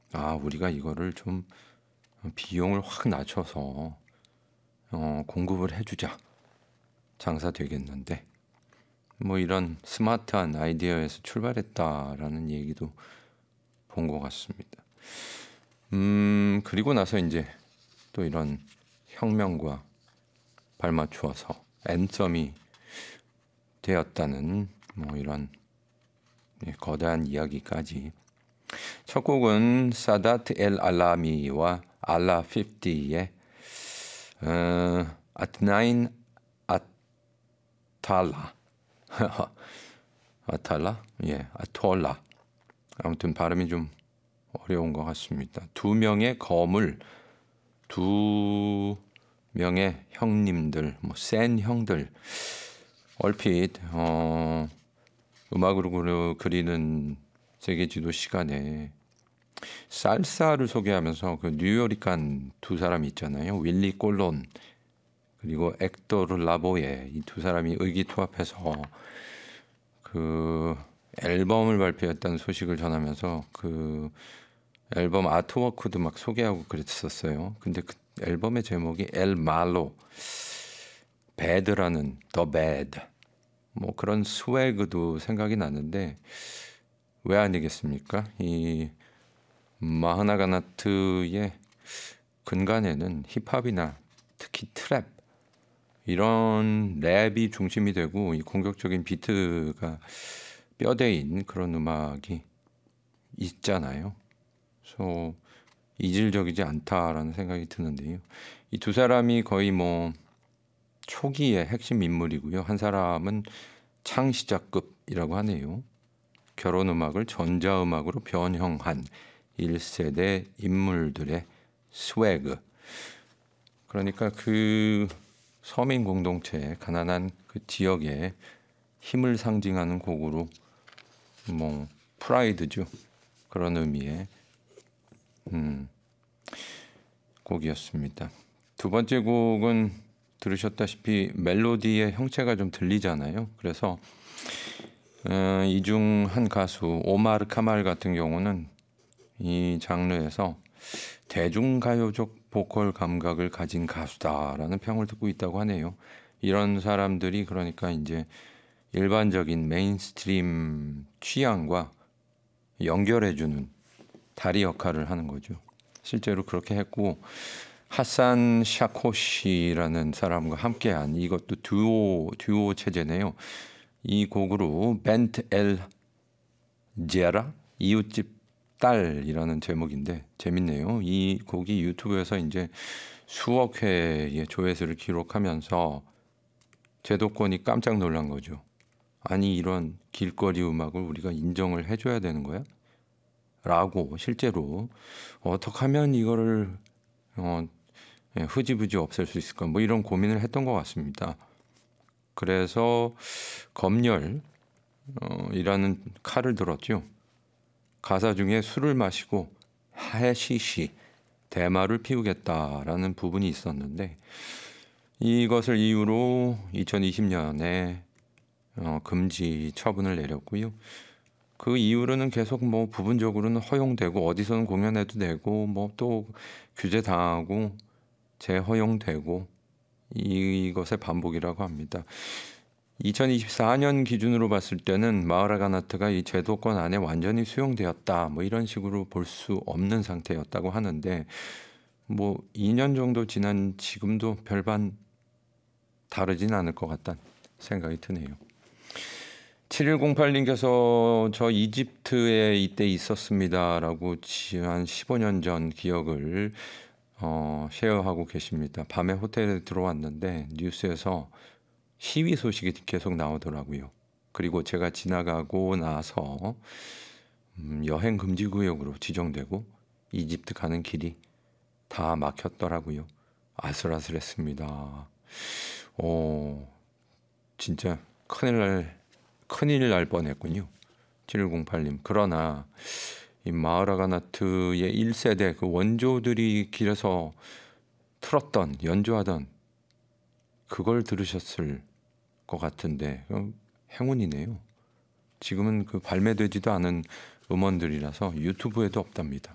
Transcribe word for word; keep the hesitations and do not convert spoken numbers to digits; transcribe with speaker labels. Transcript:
Speaker 1: 아, 우리가 이거를 좀 비용을 확 낮춰서 어, 공급을 해주자. 장사 되겠는데. 뭐 이런 스마트한 아이디어에서 출발했다라는 얘기도 본 것 같습니다. 음, 그리고 나서 이제 또 이런 혁명과 발맞추어서 앤썸이 되었다는 뭐 이런 거대한 이야기까지. 첫 곡은 사다트 엘 알라미와 알라 오십의 어, 아트나인 아탈라 아탈라? 예, 아톨라. 아무튼 발음이 좀 어려운 것 같습니다. 두 명의 거물, 두 명의 형님들, 뭐 센 형들. 얼핏 어, 음악으로 그리는 세계 지도 시간에 살사를 소개하면서 그 뉴요리칸 두 사람이 있잖아요. 윌리 꼴론 그리고 엑토르 라보에, 이 두 사람이 의기투합해서 그 앨범을 발표했다는 소식을 전하면서 그 앨범 아트워크도 막 소개하고 그랬었어요. 근데 그 앨범의 제목이 엘 말로, 배드라는 더 배드, 뭐 그런 스웨그도 생각이 나는데 왜 아니겠습니까? 이 마하나가나트의 근간에는 힙합이나 특히 트랩, 이런 랩이 중심이 되고 이 공격적인 비트가 뼈대인 그런 음악이 있잖아요. 그래서 이질적이지 않다라는 생각이 드는데요. 이 두 사람이 거의 뭐 초기의 핵심 인물이고요. 한 사람은 창시자급이라고 하네요. 결혼 음악을 전자 음악으로 변형한 일 세대 인물들의 스웨그. 그러니까 그 서민 공동체, 가난한 그 지역의 힘을 상징하는 곡으로, 뭐 프라이드죠. 그런 의미의 음, 곡이었습니다. 두 번째 곡은 들으셨다시피 멜로디의 형체가 좀 들리잖아요. 그래서 어, 이 중 한 가수 오마르 카말 같은 경우는 이 장르에서 대중가요적 보컬 감각을 가진 가수다라는 평을 듣고 있다고 하네요. 이런 사람들이 그러니까 이제 일반적인 메인스트림 취향과 연결해주는 다리 역할을 하는 거죠. 실제로 그렇게 했고, 하산 샤코시라는 사람과 함께한, 이것도 듀오 듀오 체제네요. 이 곡으로 벤트 엘 제라, 이웃집 딸이라는 제목인데 재밌네요. 이 곡이 유튜브에서 이제 수억 회의 조회수를 기록하면서 제도권이 깜짝 놀란 거죠. 아니, 이런 길거리 음악을 우리가 인정을 해줘야 되는 거야? 라고, 실제로 어떻게 하면 이거를 어, 예, 흐지부지 없앨 수 있을까, 뭐 이런 고민을 했던 것 같습니다. 그래서 검열 어, 이라는 칼을 들었죠. 가사 중에 술을 마시고 하시시, 대마를 피우겠다라는 부분이 있었는데, 이것을 이유로 이천이십 년에 어, 금지 처분을 내렸고요. 그 이후로는 계속 뭐 부분적으로는 허용되고 어디서는 공연해도 되고 뭐 또 규제 당하고 재허용되고, 이것의 반복이라고 합니다. 이천이십사 년 기준으로 봤을 때는 마하라가나트가 이 제도권 안에 완전히 수용되었다, 뭐 이런 식으로 볼 수 없는 상태였다고 하는데, 뭐 이 년 정도 지난 지금도 별반 다르진 않을 것 같다는 생각이 드네요. 칠일공팔 님께서 저 이집트에 이때 있었습니다라고 한 십오 년 전 기억을 어, 쉐어하고 계십니다. 밤에 호텔에 들어왔는데 뉴스에서 시위 소식이 계속 나오더라고요. 그리고 제가 지나가고 나서 음, 여행 금지 구역으로 지정되고 이집트 가는 길이 다 막혔더라고요. 아슬아슬했습니다. 어, 진짜 큰일 날 큰일 날 뻔했군요. 칠일공팔 님. 그러나 이 마하라가나트의 일 세대 그 원조들이 길에서 틀었던, 연주하던 그걸 들으셨을 것 같은데 행운이네요. 지금은 그 발매되지도 않은 음원들이라서 유튜브에도 없답니다.